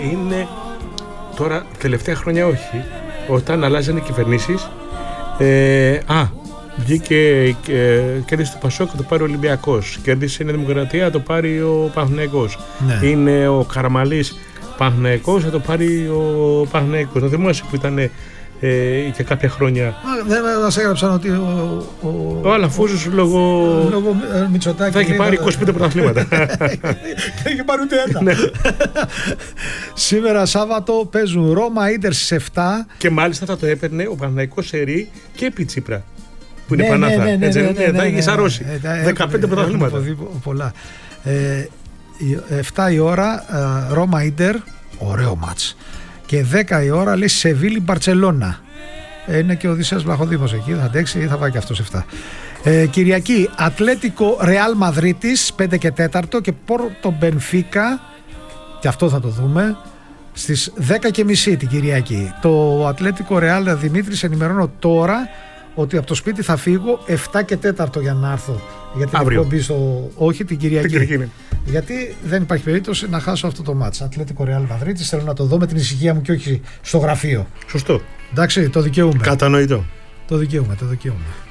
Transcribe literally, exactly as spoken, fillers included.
Είναι τώρα, τελευταία χρόνια όχι, όταν αλλάζανε οι κυβερνήσεις, ε, α, βγήκε και κέρδισε το Πασόκ, το πάρει ο Ολυμπιακός. Κέρδισε η Νέα Δημοκρατία, το πάρει ο Παναθηναϊκός. Ναι. Είναι ο Καραμαλής Παναθηναϊκός, θα το πάρει ο Παναθηναϊκός. Να θυμάσαι που ήταν ε, και κάποια χρόνια. Δεν μας έγραψαν ότι ο, ο, ο Αλαφούζος λόγω, λόγω Μητσοτάκη θα έχει πάρει είκοσι πέντε πρωταθλήματα. Δεν έχει πάρει ούτε ένα. Σήμερα Σάββατο παίζουν Ρώμα Ίντερ στις επτά. Και μάλιστα θα το έπαιρνε ο Παναθηναϊκός Σερί και επί Τσίπρα. Που είναι Πανάθα. Θα έχει σαρώσει. δεκαπέντε πρωταθλήματα. Πολλά. επτά η ώρα Ρώμα Ίντερ. Ωραίο μάτς. Και δέκα η ώρα λέει Σεβίλη Μπαρτσελώνα. Είναι και ο Οδυσσέας Βλαχοδήμος εκεί. Θα αντέξει ή θα πάει και αυτός επτά. Ε, Κυριακή Ατλέτικο Ρεάλ Μαδρίτης πέντε και τέσσερα και Πόρτο Μπενφίκα. Και αυτό θα το δούμε στις δέκα και μισή την Κυριακή. Το Ατλέτικο Ρεάλ, Δημήτρης, ενημερώνω τώρα ότι από το σπίτι θα φύγω επτά και τέσσερα για να έρθω για την εκπομπή στο... όχι την Κυριακή. Την Κυριακή. Γιατί δεν υπάρχει περίπτωση να χάσω αυτό το μάτς. Ατλέτικο Ρεάλ Μαδρίτης, θέλω να το δω με την ησυχία μου και όχι στο γραφείο. Σωστό. Εντάξει, το δικαιούμαι. Κατανοητό. Το δικαιούμαι, το δικαιούμαι.